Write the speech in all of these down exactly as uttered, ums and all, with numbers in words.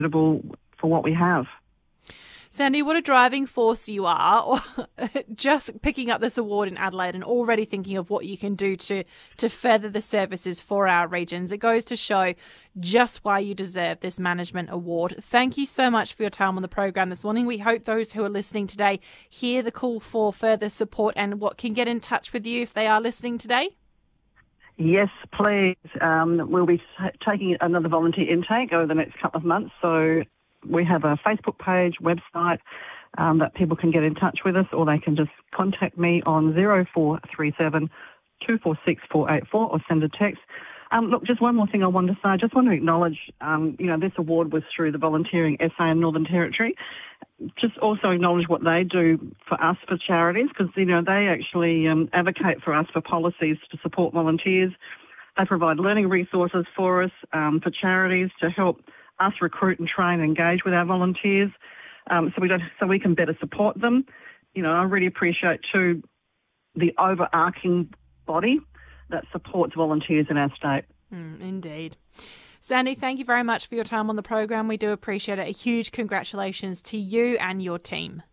suitable for what we have. Sandy, what a driving force you are, just picking up this award in Adelaide and already thinking of what you can do to, to further the services for our regions. It goes to show just why you deserve this management award. Thank you so much for your time on the program this morning. We hope those who are listening today hear the call for further support and what can get in touch with you if they are listening today. Yes, please. Um, we'll be t- taking another volunteer intake over the next couple of months, so we have a Facebook page, website um, that people can get in touch with us, or they can just contact me on zero four three seven, two four six, four eight four or send a text. Um, look, just one more thing I wanted to say. I just want to acknowledge, um, you know, this award was through the Volunteering S A in Northern Territory. Just also acknowledge what they do for us for charities, because, you know, they actually um, advocate for us for policies to support volunteers. They provide learning resources for us, um, for charities to help us recruit and train and engage with our volunteers, um, so we don't, so we can better support them. You know, I really appreciate too the overarching body that supports volunteers in our state. Mm, indeed. Sandy, thank you very much for your time on the program. We do appreciate it. A huge congratulations to you and your team.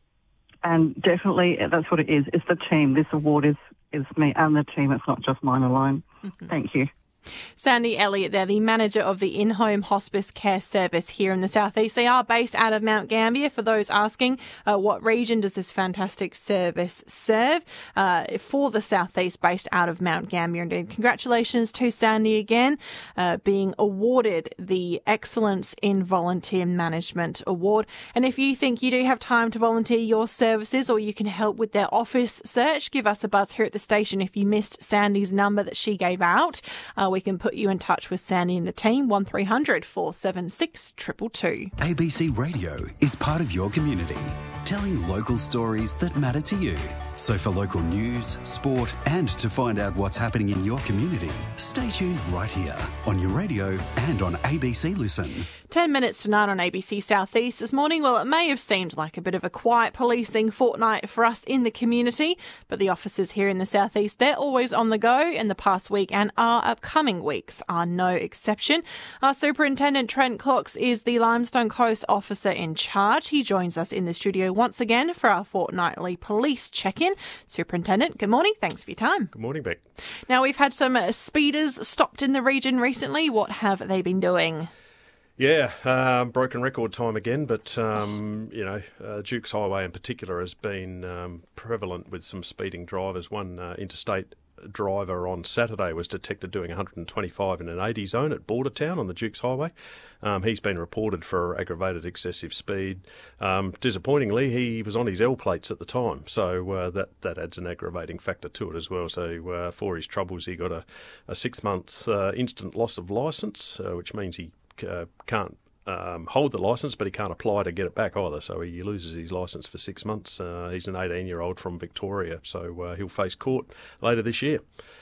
And definitely, that's what it is. It's the team. This award is, is me and the team. It's not just mine alone. Mm-hmm. Thank you. Sandy Elliott there, the manager of the in-home hospice care service here in the southeast. They are based out of Mount Gambier. For those asking, uh, what region does this fantastic service serve? Uh, for the southeast, based out of Mount Gambier. Indeed, congratulations to Sandy again, uh, being awarded the Excellence in Volunteer Management Award. And if you think you do have time to volunteer your services, or you can help with their office search, give us a buzz here at the station if you missed Sandy's number that she gave out. Uh, we can put you in touch with Sandy and the team, one three hundred, four seven six, two two two. A B C Radio is part of your community, telling local stories that matter to you. So for local news, sport and to find out what's happening in your community, stay tuned right here on your radio and on A B C Listen. Ten minutes to nine on A B C Southeast this morning. Well, it may have seemed like a bit of a quiet policing fortnight for us in the community, but the officers here in the Southeast, they're always on the go in the past week, and our upcoming weeks are no exception. Our Superintendent Trent Cox is the Limestone Coast officer in charge. He joins us in the studio once again for our fortnightly police check-in. Superintendent, good morning. Thanks for your time. Good morning, Beck. Now, we've had some uh, speeders stopped in the region recently. What have they been doing? Yeah, um, broken record time again, but, um, you know, uh, Dukes Highway in particular has been um, prevalent with some speeding drivers. One uh, interstate driver on Saturday was detected doing one hundred twenty-five in an eighty zone at Bordertown on the Dukes Highway. Um, he's been reported for aggravated excessive speed. Um, disappointingly, he was on his L plates at the time, so uh, that, that adds an aggravating factor to it as well. So uh, for his troubles, he got a, a six-month uh, instant loss of licence, uh, which means he uh, can't Um, hold the licence, but he can't apply to get it back either, so he loses his licence for six months. Uh, he's an eighteen-year-old from Victoria, so uh, he'll face court later this year.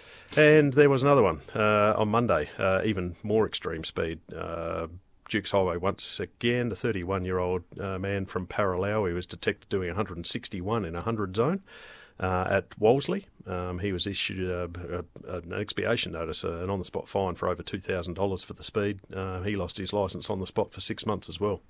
And there was another one uh, on Monday, uh, even more extreme speed. Uh, Dukes Highway once again, a thirty-one-year-old uh, man from Paralowie was detected doing one hundred sixty-one in a one hundred zone. Uh, at Wolseley. Um, he was issued a, a, an expiation notice, uh, an on-the-spot fine for over two thousand dollars for the speed. Uh, he lost his licence on the spot for six months as well.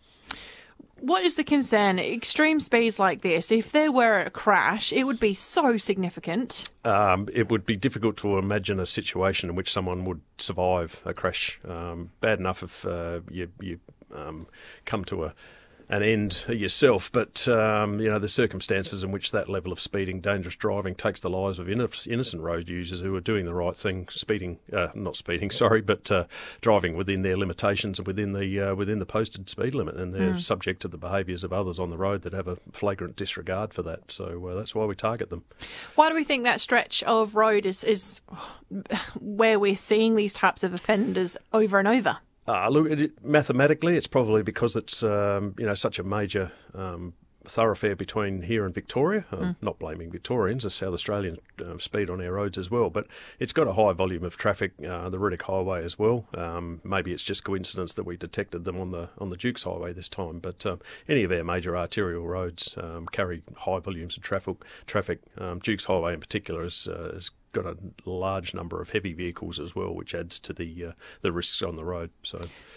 What is the concern? Extreme speeds like this, if there were a crash, it would be so significant. Um, it would be difficult to imagine a situation in which someone would survive a crash. Um, bad enough if uh, you, you um, come to a an end yourself, but um, you know, the circumstances in which that level of speeding, dangerous driving takes the lives of innocent road users who are doing the right thing, speeding, uh, not speeding, sorry, but uh, driving within their limitations and within the uh, within the posted speed limit, and they're mm. subject to the behaviours of others on the road that have a flagrant disregard for that. So uh, that's why we target them. Why do we think that stretch of road is is where we're seeing these types of offenders over and over? Uh, look, it, mathematically, it's probably because it's um, you know such a major um, thoroughfare between here and Victoria. I'm mm. not blaming Victorians, the South Australians um, speed on our roads as well, but it's got a high volume of traffic, uh, the Riddick Highway as well. Um, maybe it's just coincidence that we detected them on the on the Dukes Highway this time, but um, any of our major arterial roads um, carry high volumes of traffic. Traffic. Um, Dukes Highway in particular is, uh, is got a large number of heavy vehicles as well, which adds to the uh, the risks on the road. So,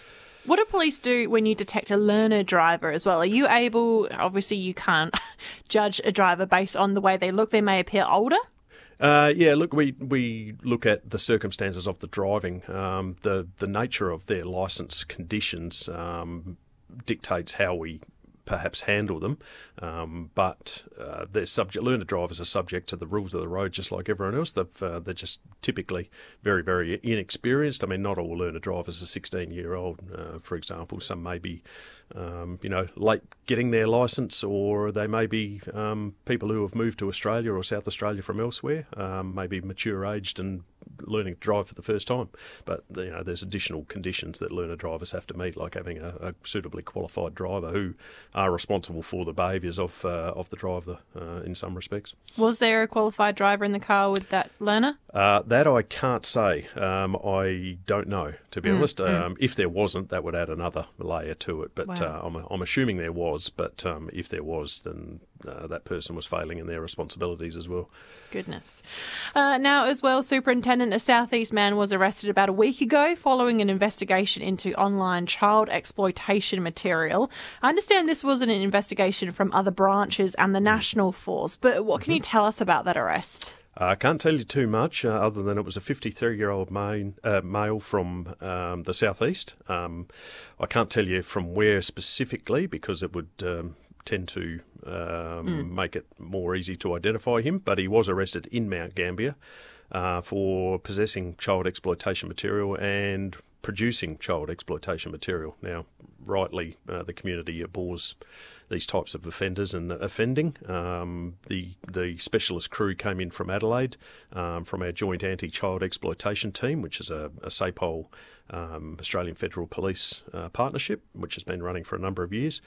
What do police do when you detect a learner driver as well? Are you able, obviously you can't judge a driver based on the way they look, they may appear older? Uh, yeah, look, we, we look at the circumstances of the driving. Um, the, the nature of their licence conditions um, dictates how we perhaps handle them, um, but uh, they're subject. Learner drivers are subject to the rules of the road, just like everyone else. They've, uh, they're just typically very, very inexperienced. I mean, not all learner drivers are sixteen-year-old, uh, for example. Some may be, um, you know, late getting their licence, or they may be um, people who have moved to Australia or South Australia from elsewhere, um, maybe mature-aged and learning to drive for the first time. But you know, there's additional conditions that learner drivers have to meet, like having a, a suitably qualified driver who are responsible for the behaviours of uh, of the driver uh, in some respects. Was there a qualified driver in the car with that learner? Uh, that I can't say. Um, I don't know, to be mm, honest. Um, mm. If there wasn't, that would add another layer to it. But wow. uh, I'm, I'm assuming there was. But um, if there was, then uh, that person was failing in their responsibilities as well. Goodness. Uh, now, as well, Superintendent, a South East man was arrested about a week ago following an investigation into online child exploitation material. I understand this was an investigation from other branches and the National Force, but what can mm-hmm. you tell us about that arrest? I uh, can't tell you too much, uh, other than it was a fifty-three-year-old main, uh, male from um, the southeast. Um, I can't tell you from where specifically, because it would um, tend to um, mm. make it more easy to identify him, but he was arrested in Mount Gambier uh, for possessing child exploitation material and producing child exploitation material. Now, rightly, uh, the community abhors these types of offenders and offending. Um, the the specialist crew came in from Adelaide, um, from our joint anti-child exploitation team, which is a, a SAPOL, um, Australian Federal Police uh, partnership, which has been running for a number of years.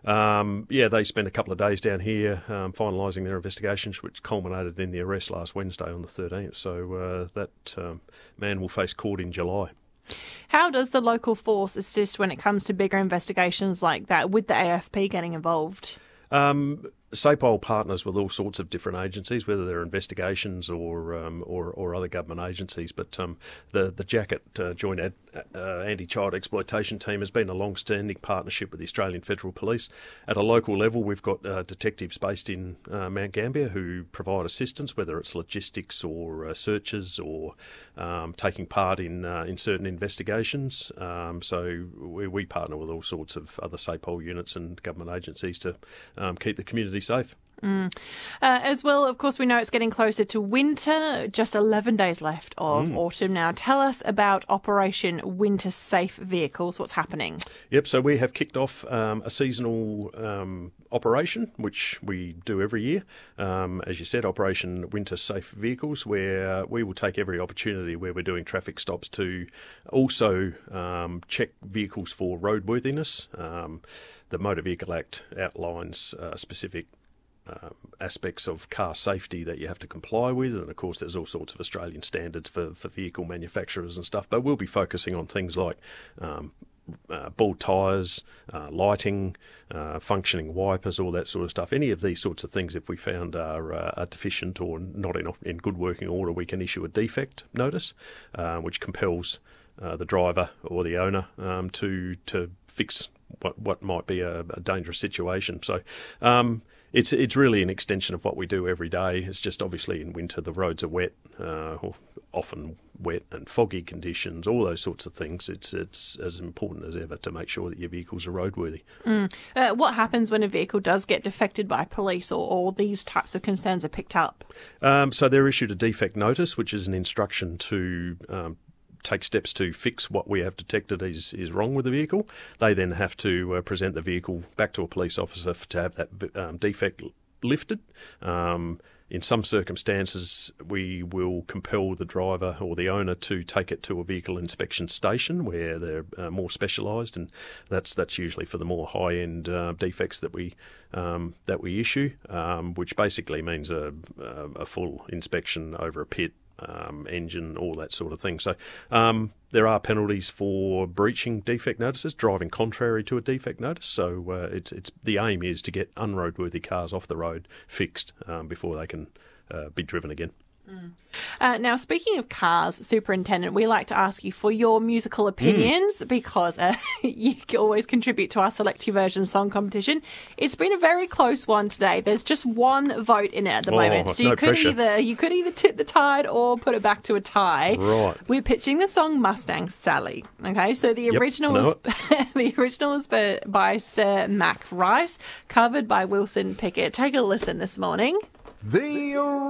Um, yeah, they spent a couple of days down here um, finalising their investigations, which culminated in the arrest last Wednesday on the thirteenth. So uh, that um, man will face court in July. How does the local force assist when it comes to bigger investigations like that, with the A F P getting involved? Um, SAPOL partners with all sorts of different agencies, whether they're investigations or um, or, or other government agencies. But um, the the Jacket uh, Joint Ad, uh, Anti-Child Exploitation Team has been a long-standing partnership with the Australian Federal Police. At a local level, we've got uh, detectives based in uh, Mount Gambier who provide assistance, whether it's logistics or uh, searches or um, taking part in uh, in certain investigations. Um, so we, we partner with all sorts of other SAPOL units and government agencies to um, keep the community safe. Mm. Uh, as well, of course, we know it's getting closer to winter, just eleven days left of mm. autumn now. Tell us about Operation Winter Safe Vehicles. What's happening? Yep, so we have kicked off um, a seasonal um, operation, which we do every year. Um, as you said, Operation Winter Safe Vehicles, where we will take every opportunity where we're doing traffic stops to also um, check vehicles for roadworthiness. Um, the Motor Vehicle Act outlines uh, specific Um, aspects of car safety that you have to comply with, and of course there's all sorts of Australian standards for, for vehicle manufacturers and stuff, but we'll be focusing on things like um, uh, bald tyres, uh, lighting, uh, functioning wipers, all that sort of stuff. Any of these sorts of things, if we found are, uh, are deficient or not in, in good working order, we can issue a defect notice, uh, which compels uh, the driver or the owner um, to to fix what what might be a, a dangerous situation. So um, it's it's really an extension of what we do every day. It's just obviously in winter the roads are wet, uh, often wet and foggy conditions, all those sorts of things. It's it's as important as ever to make sure that your vehicles are roadworthy. Mm. Uh, what happens when a vehicle does get defected by police, or, or these types of concerns are picked up? Um, so they're issued a defect notice, which is an instruction to um, take steps to fix what we have detected is, is wrong with the vehicle. They then have to uh, present the vehicle back to a police officer to have that um, defect lifted. Um, in some circumstances, we will compel the driver or the owner to take it to a vehicle inspection station where they're uh, more specialised, and that's that's usually for the more high-end uh, defects that we um, that we issue, um, which basically means a, a, a full inspection over a pit, Um, engine, all that sort of thing. So um, there are penalties for breaching defect notices, driving contrary to a defect notice. So uh, it's it's the aim is to get unroadworthy cars off the road fixed um, before they can uh, be driven again. Uh, now, speaking of cars, Superintendent, we like to ask you for your musical opinions mm. because uh, you always contribute to our Select Your Version song competition. It's been a very close one today. There's just one vote in it at the oh, moment, so you no could pressure. either you could either tip the tide or put it back to a tie. Right. We're pitching the song Mustang Sally. Okay, so the Yep, original I was know the original was by, by Sir Mac Rice, covered by Wilson Pickett. Take a listen this morning. The